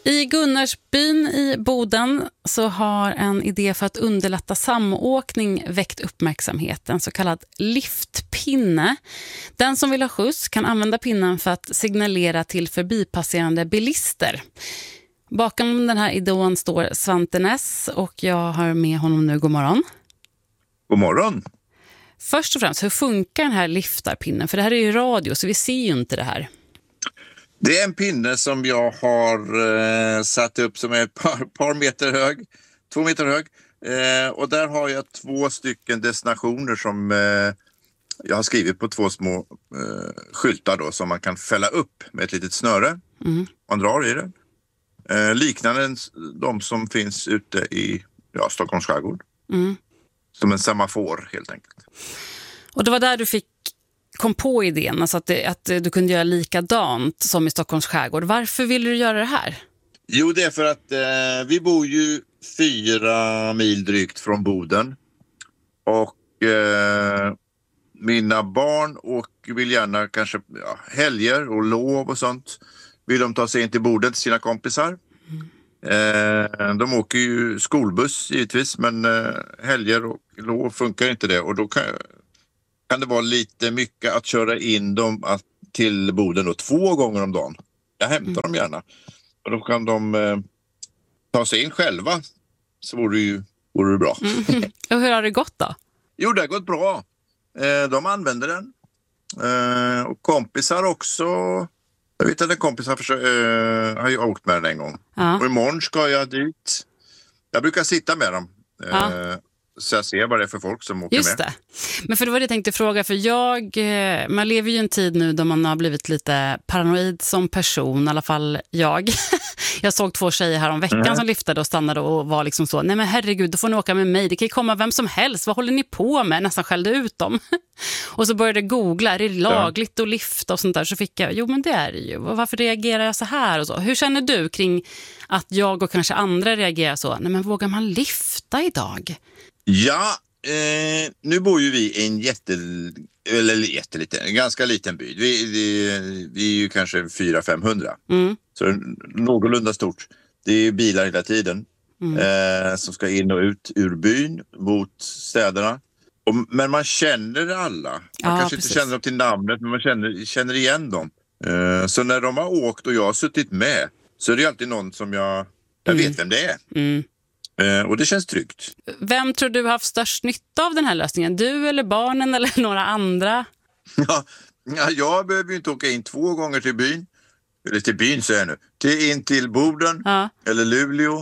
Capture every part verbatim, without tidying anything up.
I Gunnarsbyn i Boden så har en idé för att underlätta samåkning väckt uppmärksamhet, en så kallad liftpinne. Den som vill ha skjuts kan använda pinnen för att signalera till förbipasserande bilister. Bakom den här idén står Svante Ness och jag har med honom nu. God morgon. God morgon. Först och främst, hur funkar den här liftarpinnen? För det här är ju radio så vi ser ju inte det här. Det är en pinne som jag har eh, satt upp som är ett par, par meter hög, två meter hög. Eh, och där har jag två stycken destinationer som eh, jag har skrivit på två små eh, skyltar då, som man kan fälla upp med ett litet snöre. Mm. Man drar i det. Eh, liknande de som finns ute i ja, Stockholms skärgård. Mm. Som en semafor helt enkelt. Och det var där du fick kom på idén, alltså att, det, att du kunde göra likadant som i Stockholms skärgård. Varför ville du göra det här? Jo, det är för att eh, vi bor ju fyra mil drygt från Boden. Och eh, mina barn och vill gärna kanske ja, helger och lov och sånt. Vill de ta sig in till Boden till sina kompisar. Mm. Eh, de åker ju skolbuss givetvis, men eh, helger och lov funkar inte det. Och då kan, kan det vara lite mycket att köra in dem att, till Boden då, två gånger om dagen. Jag hämtar mm. dem gärna. Och då kan de eh, ta sig in själva. Så vore det ju vore det bra. Mm. Och hur har det gått då? Jo, det har gått bra. Eh, de använder den. Eh, och kompisar också. Jag vet att en kompis har, försökt, eh, har ju åkt med den en gång. Ja. Och imorgon ska jag dit. Jag brukar sitta med dem. Eh, ja. Så jag ser vad det är för folk som åker Just med. Det. Men för det var det jag tänkte fråga. För jag, man lever ju en tid nu då man har blivit lite paranoid som person. I alla fall jag. Jag såg två tjejer här om veckan mm. som lyftade och stannade och var liksom så. Nej men herregud, då får ni åka med mig. Det kan ju komma vem som helst. Vad håller ni på med? Nästan skällde ut dem. Och så började jag googla. Är det lagligt att lyfta och sånt där? Så fick jag, jo men det är det ju. Varför reagerar jag så här och så? Hur känner du kring att jag och kanske andra reagerar så? Nej men vågar man lyfta idag? Ja, eh, nu bor ju vi i en jätte, eller jätteliten, en ganska liten by. Vi, vi, vi är ju kanske fyra till femhundra. Mm. Så någorlunda stort. Det är bilar hela tiden mm. eh, som ska in och ut ur byn mot städerna. Och, men man känner alla. Man ja, kanske precis. Inte känner dem till namnet, men man känner, känner igen dem. Eh, så när de har åkt och jag har suttit med så är det alltid någon som jag, jag mm. vet vem det är. Mm. Eh, och det känns tryggt. Vem tror du har haft störst nytta av den här lösningen? Du eller barnen eller några andra? Ja, ja, jag behöver ju inte åka in två gånger till byn. Eller till byn så är jag nu. Till, in till Boden ja. Eller Luleå.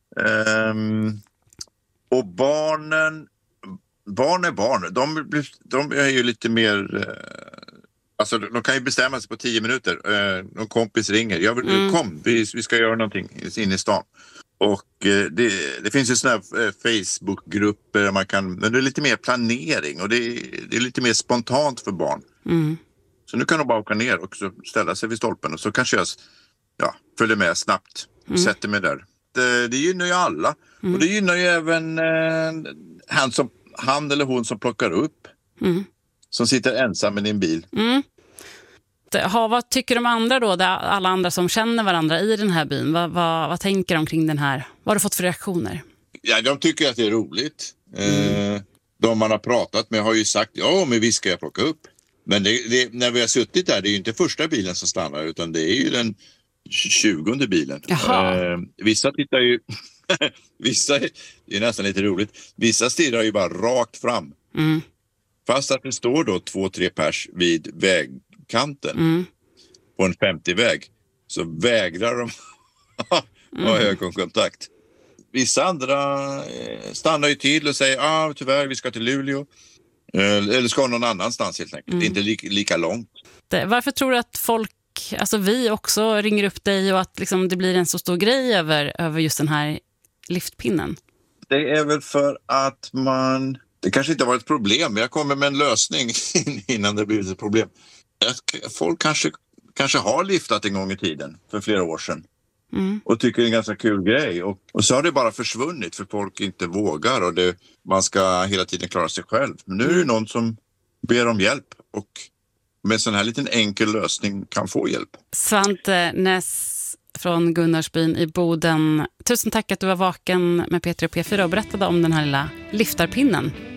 Um, och barnen, barn är barn. De, de är ju lite mer... Uh, alltså de kan ju bestämma sig på tio minuter. Uh, någon kompis ringer. Jag vill, mm. Kom, vi, vi ska göra någonting inne i stan. Och eh, det, det finns ju såna här eh, Facebookgrupper där man kan, men det är lite mer planering och det är, det är lite mer spontant för barn. Mm. Så nu kan de bara åka ner och så ställa sig vid stolpen och så kanske jag ja, följer med snabbt och mm. sätter mig där. Det, det gynnar ju alla mm. och det gynnar ju även eh, han, som, han eller hon som plockar upp mm. som sitter ensam i din bil. Mm. Ha, vad tycker de andra då, alla andra som känner varandra i den här byn? Vad, vad, vad tänker de kring den här? Vad har du fått för reaktioner? Ja, de tycker att det är roligt. Mm. Eh, de man har pratat med har ju sagt, ja men vi ska jag plocka upp. Men det, det, när vi har suttit där, det är ju inte första bilen som stannar utan det är ju den tjugonde bilen. Eh, vissa tittar ju, vissa, det är nästan lite roligt, vissa stirrar ju bara rakt fram. Mm. Fast att det står då två, tre pers vid väg kanten mm. på en femtio-väg så vägrar de ha mm. ögonkontakt. Vissa andra stannar ju till och säger ah, tyvärr vi ska till Luleå eller ska någon annanstans helt enkelt. Mm. Det är inte lika, lika långt. Det, varför tror du att folk, alltså vi också ringer upp dig och att liksom det blir en så stor grej över, över just den här liftpinnen? Det är väl för att man, det kanske inte har varit ett problem men jag kommer med en lösning innan det blir ett problem. Folk kanske, kanske har liftat en gång i tiden för flera år sedan mm. och tycker det är en ganska kul grej och, och så har det bara försvunnit för folk inte vågar och det, man ska hela tiden klara sig själv. Men nu är det någon som ber om hjälp och med en sån här liten enkel lösning kan få hjälp. Svante Ness, från Gunnarsbyn i Boden. Tusen tack att du var vaken med P tre och P fyra och berättade om den här lilla liftarpinnen.